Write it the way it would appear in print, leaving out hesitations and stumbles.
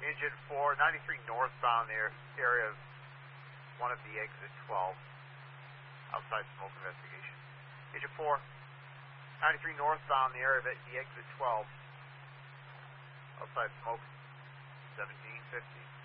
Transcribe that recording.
Engine 4, 93 northbound there, area of one of the exit 12. Outside smoke investigation. Engine 4, 93 northbound the area of the exit 12. Outside smoke, 1750.